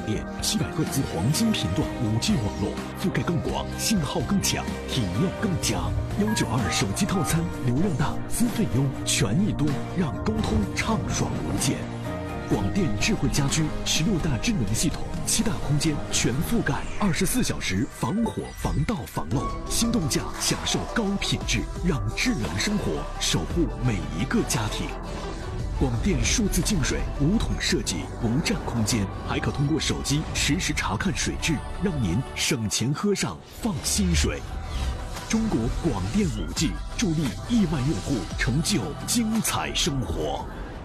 电，700赫兹黄金频段5G 网络，覆盖更广，信号更强，体验更佳。192手机套餐，流量大，资费优，权益多，让沟通畅爽无间。广电智慧家居16大智能系统，7大空间全覆盖，24小时防火、防盗、防漏。心动价享受高品质，让智能生活守护每一个家庭。广电数字净水5桶设计，不占空间，还可通过手机实时查看水质，让您省钱喝上放心水。中国广电5G助力亿万用户成就精彩生活。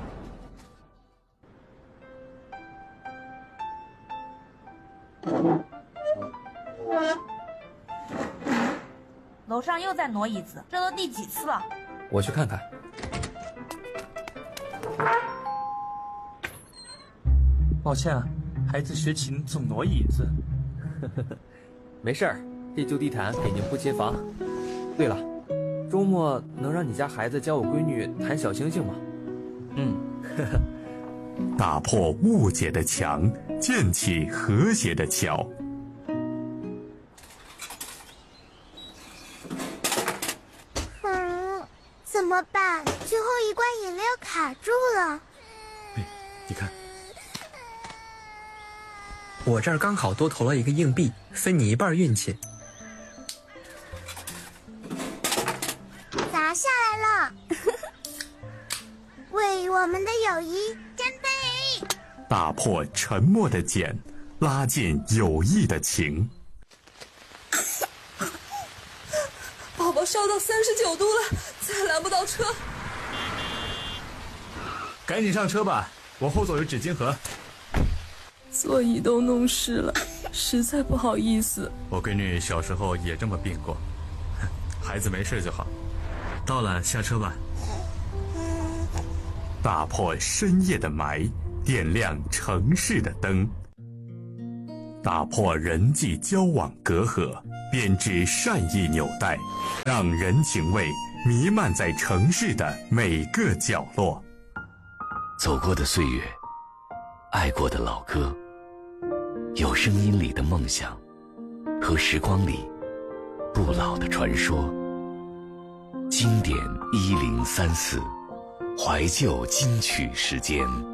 楼上又在挪椅子，这都第几次了？ 我去看看。 抱歉啊，孩子学琴总挪椅子。 没事儿，这旧地毯给您不接房。对了，周末能让你家孩子教我闺女弹小星星吗？ 打破误解的墙，建起和谐的桥。 怎么办？最后一罐饮料卡住了。 你看，我这儿刚好多投了一个硬币，分你一半运气。 砸下来了！为我们的友谊干杯！ 打破沉默的茧，拉近友谊的情。 宝宝烧到39度了，再拦不到车。 赶紧上车吧，我后座有纸巾盒。 座椅都弄湿了，实在不好意思。 我闺女小时候也这么病过，孩子没事就好。到了，下车吧。 打破深夜的霾，点亮城市的灯。打破人际交往隔阂，编织善意纽带，让人情味弥漫在城市的每个角落。 走过的岁月，爱过的老歌，有声音里的梦想，和时光里不老的传说。经典1034，怀旧金曲时间。